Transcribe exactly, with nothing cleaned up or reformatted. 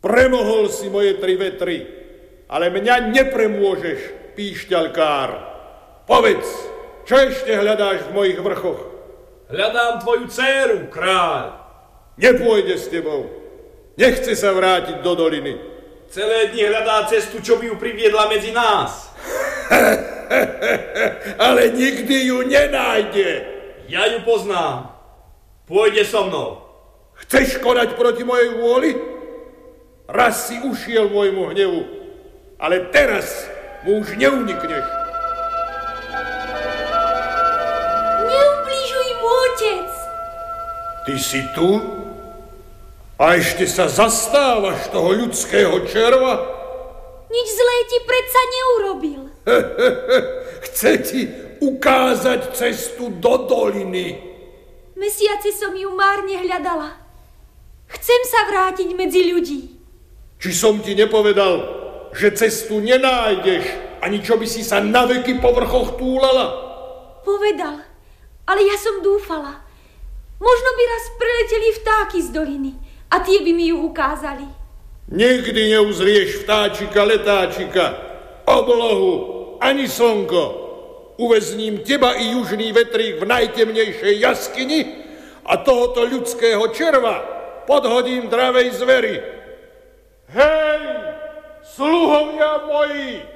Premohol si moje tri vetry, ale mňa nepremôžeš, píšťalkár. Povedz, čo ešte hľadáš v mojich vrchoch? Hľadám tvoju dcéru, kráľ. Nepôjde s tebou. Nechce sa vrátiť do doliny. Celé dni hľadá cestu, čo by ju priviedla medzi nás. Ale nikdy ju nenájde. Ja ju poznám. Pôjde so mnou. Chceš konať proti mojej vôli? Raz si ušiel môjmu hnevu, ale teraz mu už neunikneš. Neublížuj mu, otec. Ty si tu? A ešte sa zastávaš toho ľudského červa? Nič zlé ti predsa neurobil. Chce ti ukázať cestu do doliny. Mesiace som ju márne hľadala. Chcem sa vrátiť medzi ľudí. Či som ti nepovedal, že cestu nenájdeš, ani čo by si sa na veky po vrchoch túlala? Povedal, ale ja som dúfala. Možno by raz preleteli vtáky z doliny a tie by mi ju ukázali. Nikdy neuzrieš vtáčika, letáčika, oblohu, ani slnko. Uväzním teba i južný vetrík v najtemnejšej jaskyni a tohoto ľudského červa podhodím dravej zveri. Hej, sluhovia moji!